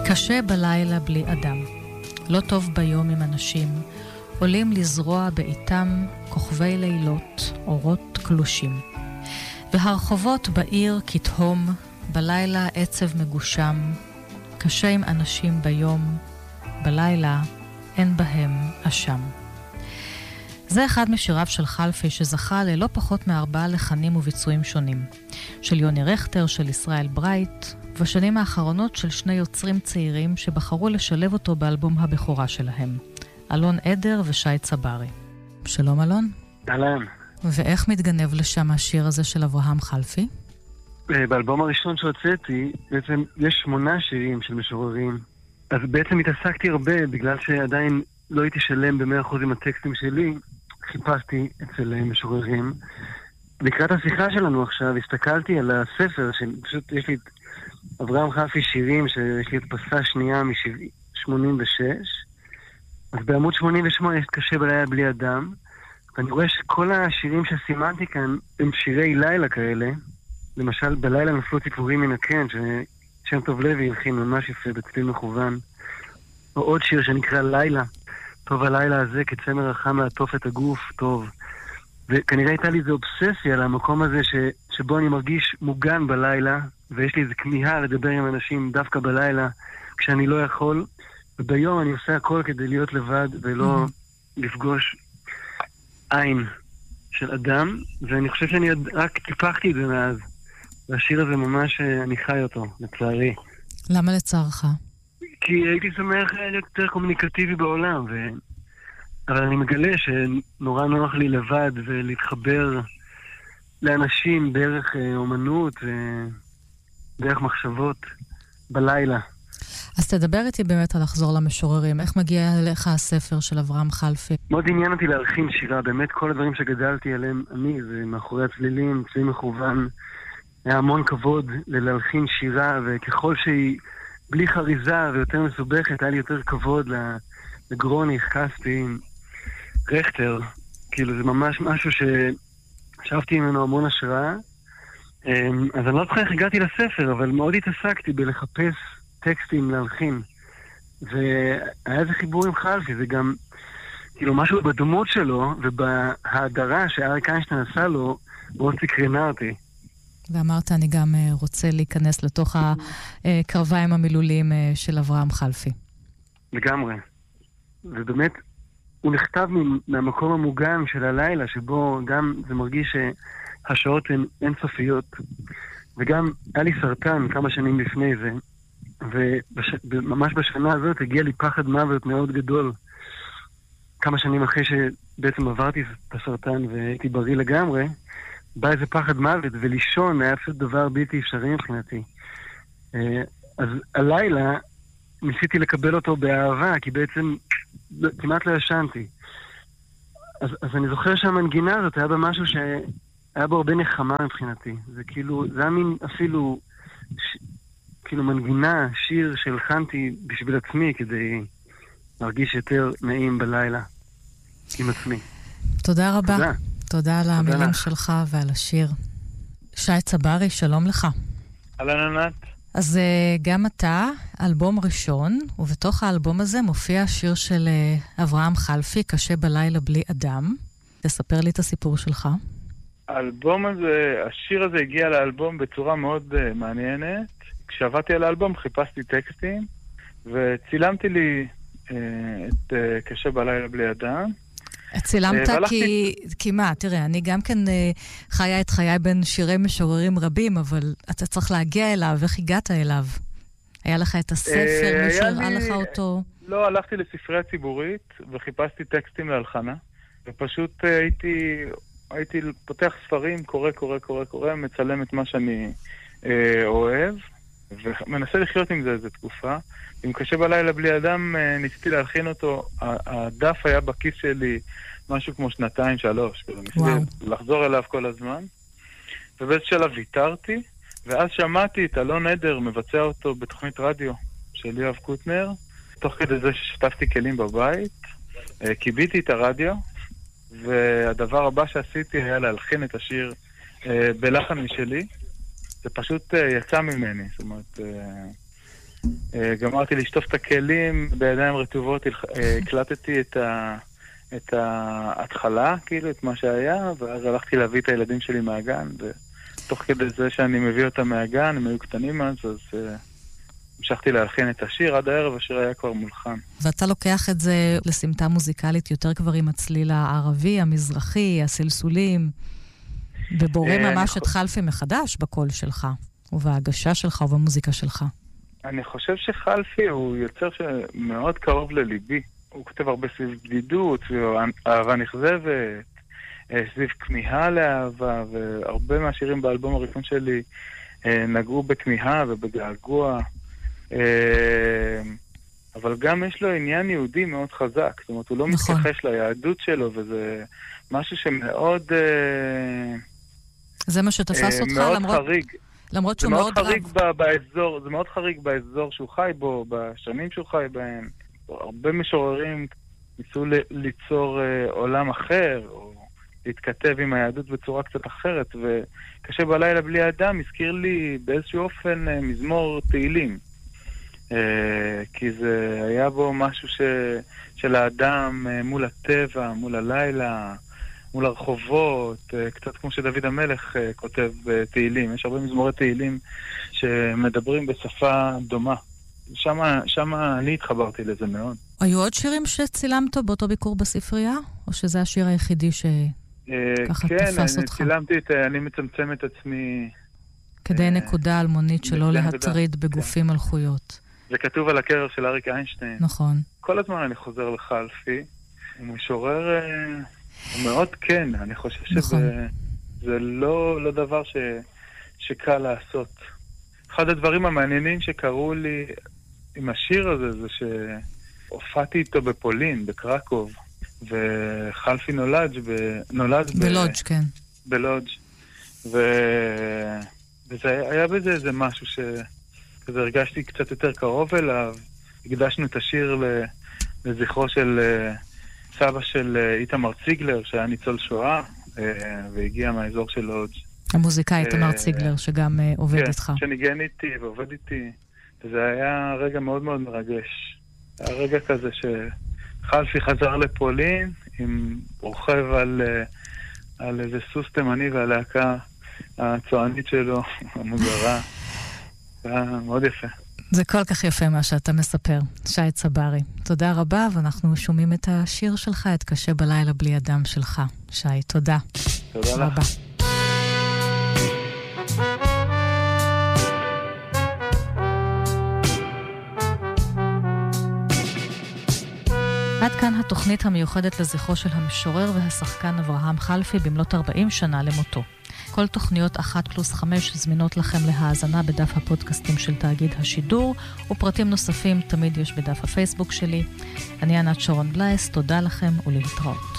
קשה בלילה בלי אדם, לא טוב ביום עם אנשים, עולים לזרוע בעיתם כוכבי לילות, אורות קלושים. והרחובות בעיר כתהום, בלילה עצב מגושם, קשה עם אנשים ביום, בלילה אין בהם אשם. זה אחד משיריו של חלפי שזכה ללא פחות מ4 לחנים וביצועים שונים. של יוני רכטר, של ישראל ברייט, ובשנים האחרונות של 2 יוצרים צעירים שבחרו לשלב אותו באלבום הבכורה שלהם, אלון עדר ושי צברי. שלום אלון. אהלן. ואיך מתגנב לשם השיר הזה של אברהם חלפי? באלבום הראשון שהוצאתי, בעצם יש 8 שירים של משוררים. אז בעצם התעסקתי הרבה, בגלל שעדיין לא הייתי שלם ב100% עם הטקסטים שלי, חיפשתי אצל משוררים. לקראת השיחה שלנו עכשיו, הסתכלתי על הספר, שפשוט יש לי את אברהם חלפי שירים, שיש לי הדפסה שנייה מ-86, אז בעמוד 88 יש קשה בלילה בלי אדם, ואני רואה שכל השירים שסימנתי כאן הם שירי לילה כאלה, למשל בלילה נפלו ציפורים מן הקן, ששם טוב לוי הלחין ממש יפה בצליל מכוון, או עוד שיר שנקרא לילה, טוב הלילה הזה כצמר החם לעטוף את הגוף, טוב. וכנראה הייתה לי איזו אובססיה למקום הזה שבו אני מרגיש מוגן בלילה, ויש לי איזו כמיהה לדבר עם אנשים דווקא בלילה, כשאני לא יכול, וביום אני עושה הכל כדי להיות לבד, ולא לפגוש עין של אדם, ואני חושב שאני רק טיפחתי את זה מאז. והשיר הזה ממש, אני חי אותו, לצערי. למה לצערך? כי הייתי שמח להיות יותר קומוניקטיבי בעולם, אבל אני מגלה שנורא נוח לי לבד ולהתחבר לאנשים דרך אומנות ודרך מחשבות בלילה. אז תדבר איתי באמת על לחזור למשוררים. איך מגיע אליך הספר של אברהם חלפי? מאוד עניין אותי להלחין שירה. באמת כל הדברים שגדלתי עליהם אני, זה מאחורי הצלילים, צליל מכוון. היה המון כבוד ללהלחין שירה, וככל שהיא בלי חריזה ויותר מסובכת, היה לי יותר כבוד לגרוני, כספי, רכטר. כאילו זה ממש משהו ששאבתי ממנו המון השראה. אז אני לא זוכר איך הגעתי לספר, אבל מאוד התעסקתי בלחפש טקסטים להלחין. והיה איזה חיבור עם חלפי, זה גם כאילו משהו בדמות שלו ובהדרה שאריק איינשטיין עשה לו, מאוד סקרנה אותי. ואמרת, אני גם רוצה להיכנס לתוך הקרביים המילוליים של אברהם חלפי. לגמרי. ובאמת, הוא נכתב מהמקום המוגן של הלילה, שבו גם זה מרגיש שהשעות הן אינסופיות. וגם היה לי סרטן כמה שנים לפני זה, וממש בשנה הזאת הגיע לי פחד מוות מאוד גדול. כמה שנים אחרי שבעצם עברתי את הסרטן והייתי בריא לגמרי, בא איזה פחד מוות, ולישון היה פשוט דבר בלתי אפשרי מבחינתי. אז הלילה ניסיתי לקבל אותו באהבה, כי בעצם כמעט לא ישנתי. אז אני זוכר שהמנגינה הזאת היה בה משהו שהיה בו הרבה נחמה מבחינתי. זה כאילו, זה היה מין אפילו כאילו מנגינה, שיר שהלחנתי בשביל עצמי, כדי להרגיש יותר נעים בלילה עם עצמי. תודה רבה. תודה. תודה על המילים שלך ועל השיר. שי צברי, שלום לך. אהלן ענת. אז גם אתה, אלבום ראשון, ובתוך האלבום הזה מופיע השיר של אברהם חלפי, קשה בלילה בלי אדם. תספר לי את הסיפור שלך. האלבום הזה, השיר הזה הגיע לאלבום בצורה מאוד מעניינת. כשעבדתי על האלבום חיפשתי טקסטים, וצילמתי לי את קשה בלילה בלי אדם. צילמת כי מה, תראה, אני גם כן חיה את חיי בין שירי משוררים רבים, אבל אתה צריך להגיע אליו, איך הגעת אליו? היה לך את הספר, מישהו הראה לך אותו? לא, הלכתי לספרייה ציבורית וחיפשתי טקסטים להלחנה, ופשוט הייתי פותח ספרים, קורא, מצלם את מה שאני אוהב, ומנסה לחיות עם זה איזו תקופה. אם קשה בלילה בלי אדם, ניסיתי להלחין אותו, הדף היה בכיס שלי משהו כמו 2-3, ניסיתי לחזור אליו כל הזמן, ובאיזה שלב ויתרתי, ואז שמעתי את אלון עדר מבצע אותו בתוכנית רדיו של יואב קוטנר, תוך כדי זה ששטפתי כלים בבית, קיביתי את הרדיו, והדבר הבא שעשיתי היה להלחין את השיר בלחן משלי, זה פשוט יצא ממני, זאת אומרת, גמרתי לשטוף את הכלים בידיים רטובות, הקלטתי את ההתחלה, כאילו, את מה שהיה, ואז הלכתי להביא את הילדים שלי מהגן, ותוך כדי זה שאני מביא אותם מהגן, הם היו קטנים אז המשכתי להלחין את השיר, עד הערב השיר היה כבר מולחן. ואתה לוקח את זה לסמטה מוזיקלית יותר כבר עם הצליל הערבי, המזרחי, הסלסולים, ובורא ממש את חלפי מחדש בקול שלך, ובהגשה שלך ובמוזיקה שלך. אני חושב שחלפי הוא יוצר שמאוד קרוב לליבי. הוא כותב הרבה סביב בדידות, סביב אהבה נכזבת, סביב כמיהה לאהבה, והרבה מהשירים באלבום הראשון שלי נגעו בכמיהה ובגעגוע. אבל גם יש לו עניין יהודי מאוד חזק. זאת אומרת, הוא לא מתכחש ליהדות שלו, וזה משהו שמאוד... זה מה שתפס אותך למרות שהוא מאוד חריג באזור, זה מאוד חריג באזור שהוא חי בו, בשנים שהוא חי בהם. הרבה משוררים ניסו ליצור עולם אחר, או להתכתב עם היהדות בצורה קצת אחרת, וקשה בלילה בלי אדם הזכיר לי באיזשהו אופן מזמור תהילים. כי זה היה בו משהו של האדם מול הטבע, מול הלילה, מול הרחובות, קצת כמו שדוד המלך כותב תהילים. יש הרבה מזמורי תהילים שמדברים בשפה דומה. שמה אני התחברתי לזה מאוד. היו עוד שירים שצילמת באותו ביקור בספרייה? או שזה השיר היחידי שככה תפס אותך? כן, צילמתי אני מצמצם את עצמי... כדי נקודה אלמונית שלא להטריד בגופים מלכויות. זה כתוב על הקרר של אריק איינשטיין. נכון. כל הזמן אני חוזר לחלפי. הוא משורר... הוא מאוד כן, אני חושב שזה לא דבר שקל לעשות. אחד הדברים המעניינים שקראו לי עם השיר הזה, זה שהופעתי איתו בפולין, בקרקוב, וחלפי נולד בלודג', כן. בלודג'. וזה היה בזה איזה משהו שכזה הרגשתי קצת יותר קרוב אליו. הקדשנו את השיר לזכרו של סבא של איתמר ציגלר, שהיה ניצול שואה, והגיע מהאזור של לודג'. המוזיקאי איתמר ציגלר, שגם עובד איתך. כן, שניגן איתי ועובד איתי. וזה היה רגע מאוד מאוד מרגש. היה רגע כזה שחלפי חזר לפולין, עם רוכב על איזה סוס תימני והלהקה הצוענית שלו, המוזרה. זה היה מאוד יפה. זה כל כך יפה מה שאתה מספר, שי צברי. תודה רבה, ואנחנו שומעים את השיר שלך, את קשה בלילה בלי אדם שלך. שי, תודה. תודה לך. עד כאן התוכנית המיוחדת לזכרו של המשורר והשחקן אברהם חלפי במלאת 40 שנה למותו. כל תוכניות 1+5 זמינות לכם להאזנה בדף הפודקאסטים של תאגיד השידור, ופרטים נוספים תמיד יש בדף הפייסבוק שלי. אני ענת שרון בלייס, תודה לכם ולהתראות.